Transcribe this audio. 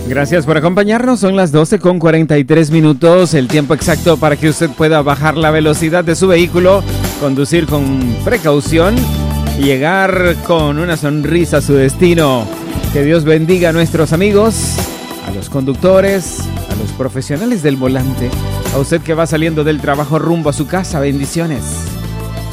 Gracias por acompañarnos, son las 12:43, el tiempo exacto para que usted pueda bajar la velocidad de su vehículo, conducir con precaución y llegar con una sonrisa a su destino. Que Dios bendiga a nuestros amigos, a los conductores, a los profesionales del volante, a usted que va saliendo del trabajo rumbo a su casa. Bendiciones.